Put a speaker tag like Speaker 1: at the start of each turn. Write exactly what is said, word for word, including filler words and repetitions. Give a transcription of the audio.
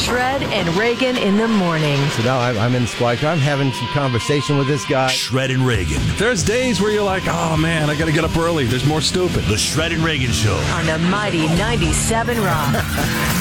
Speaker 1: Shred and Reagan in the morning.
Speaker 2: So now I'm, I'm in the squad car. I'm having some conversation with this guy.
Speaker 3: Shred and Reagan.
Speaker 4: There's days where you're like, oh man, I got to get up early. There's more stupid.
Speaker 3: The Shred and Reagan Show.
Speaker 1: On the mighty ninety-seven Rock.